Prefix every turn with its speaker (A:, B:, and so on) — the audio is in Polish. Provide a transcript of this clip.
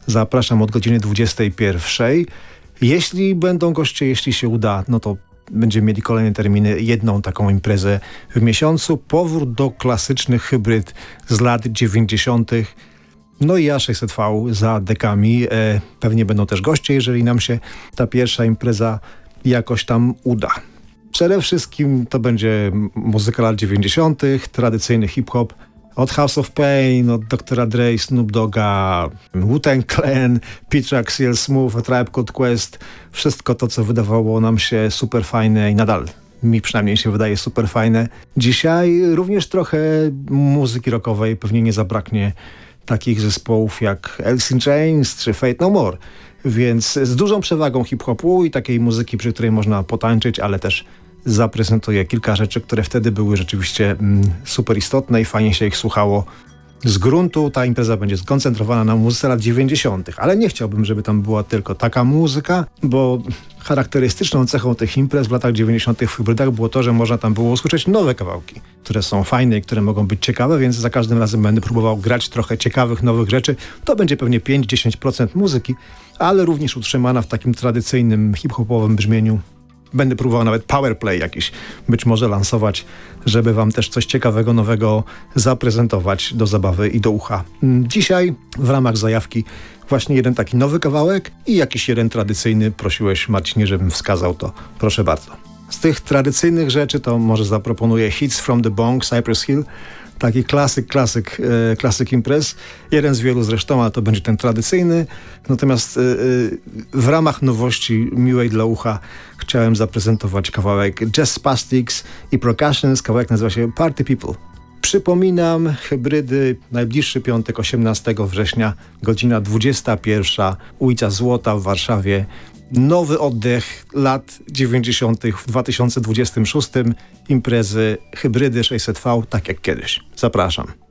A: Zapraszam od godziny 21. Jeśli będą goście, jeśli się uda, no to będziemy mieli kolejne terminy, jedną taką imprezę w miesiącu. Powrót do klasycznych hybryd z lat 90. No i A600V za dekami. Pewnie będą też goście, jeżeli nam się ta pierwsza impreza jakoś tam uda. Przede wszystkim to będzie muzyka lat 90., tradycyjny hip-hop, od House of Pain, od Dr. Dre, Snoop Dogga, Wu-Tang Clan, P-Track, CL Smooth, A Tribe Called Quest. Wszystko to, co wydawało nam się super fajne i nadal mi przynajmniej się wydaje super fajne. Dzisiaj również trochę muzyki rockowej, pewnie nie zabraknie takich zespołów jak Alice in Chains czy Fate No More. Więc z dużą przewagą hip-hopu i takiej muzyki, przy której można potańczyć, ale też zaprezentuję kilka rzeczy, które wtedy były rzeczywiście super istotne i fajnie się ich słuchało. Z gruntu ta impreza będzie skoncentrowana na muzyce lat 90., ale nie chciałbym, żeby tam była tylko taka muzyka, bo charakterystyczną cechą tych imprez w latach 90. w hybrydach było to, że można tam było usłyszeć nowe kawałki, które są fajne i które mogą być ciekawe, więc za każdym razem będę próbował grać trochę ciekawych, nowych rzeczy. To będzie pewnie 5-10% muzyki, ale również utrzymana w takim tradycyjnym hip-hopowym brzmieniu. Będę próbował nawet powerplay jakiś być może lansować, żeby wam też coś ciekawego, nowego zaprezentować do zabawy i do ucha. Dzisiaj w ramach zajawki właśnie jeden taki nowy kawałek i jakiś jeden tradycyjny. Prosiłeś, Marcinie, żebym wskazał, to proszę bardzo. Z tych tradycyjnych rzeczy to może zaproponuję Hits from the Bong, Cypress Hill. Taki klasyk imprez. Jeden z wielu zresztą, ale to będzie ten tradycyjny. Natomiast w ramach nowości miłej dla ucha chciałem zaprezentować kawałek Jazz Spastics i Percussions. Kawałek nazywa się Party People. Przypominam, hybrydy, najbliższy piątek, 18 września, godzina 21, ulica Złota w Warszawie. Nowy oddech lat 90. w 2026. Imprezy hybrydy 600V, tak jak kiedyś. Zapraszam.